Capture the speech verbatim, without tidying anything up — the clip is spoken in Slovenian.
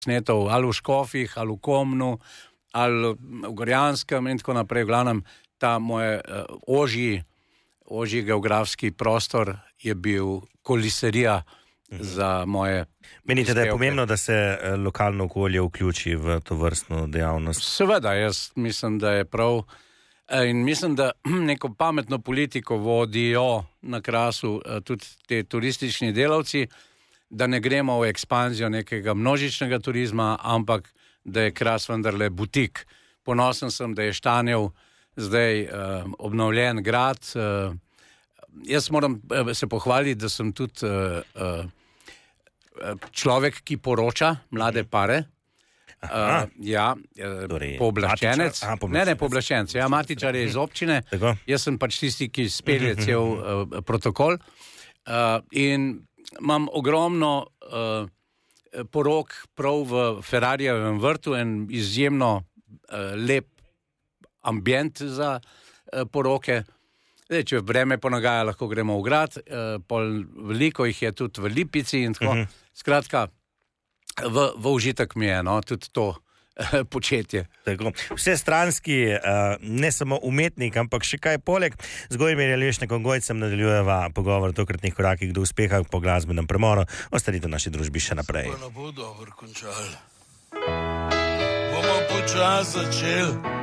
snetov ali v Škofjih, ali v Komnu, ali v Gorjanskem in tako naprej. V glavnem, ta moj uh, ožji, ožji geografski prostor je bil koliserija mhm. za moje. Menite, da je pomembno, da se lokalno okolje vključi v to vrstno dejavnost? Seveda, jaz mislim, da je prav. In mislim, da neko pametno politiko vodijo na Krasu tudi te turistični delavci, da ne gremo v ekspanzijo nekega množičnega turizma, ampak da je Kras vendarle butik. Ponosen sem, da je Štanjev zdaj uh, obnovljen grad. Uh, jaz moram uh, se pohvaliti, da sem tudi uh, uh, človek, ki poroča mlade pare. Uh, ja, torej, pooblaščenec. Aha, ne, ne, pooblaščenec. Ja, matičar je iz občine. Tako? Jaz sem pač tisti, ki spelje cel uh, protokol. Uh, in imam ogromno uh, porok prav v Ferrarijevem vrtu, en izjemno uh, lep ambient za uh, poroke. Zdaj, če vreme ponagaja, lahko gremo v grad. Uh, pol veliko jih je tudi v Lipici in tako. Uh-huh. Skratka, V, v užitek mi je, no, tudi to eh, početje. Tako. Vse stranski, uh, ne samo umetnik, ampak še kaj poleg. Z Gojmirjem Levšnikom Gojcem nadaljujeva pogovor o tokratnih korakih do uspeha po glasbenem premoru. Ostanite v naši družbi še naprej. Bo dobro končali. Bomo počasi začeli.